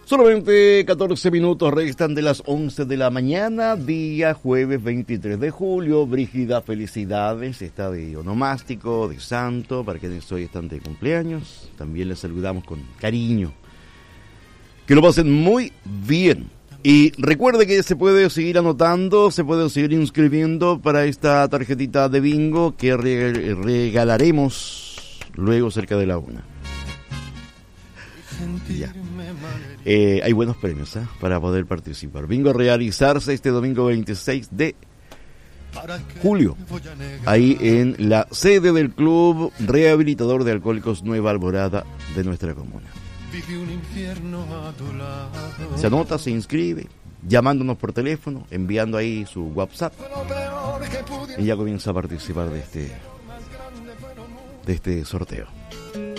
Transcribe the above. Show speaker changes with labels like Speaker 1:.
Speaker 1: Solamente 14 minutos restan de las 11 de la mañana, día jueves 23 de julio. Brígida, felicidades, está de onomástico, de santo, para quienes hoy están de cumpleaños. También les saludamos con cariño. Que lo pasen muy bien. Y recuerde que se puede seguir anotando, se puede seguir inscribiendo para esta tarjetita de bingo que regalaremos luego cerca de la 1. Ya. Hay buenos premios para poder participar. Bingo a realizarse este domingo 26 de julio, ahí en la sede del Club Rehabilitador de Alcohólicos Nueva Alborada de nuestra comuna. Se anota, se inscribe, llamándonos por teléfono, enviando ahí su WhatsApp y ya comienza a participar de este sorteo.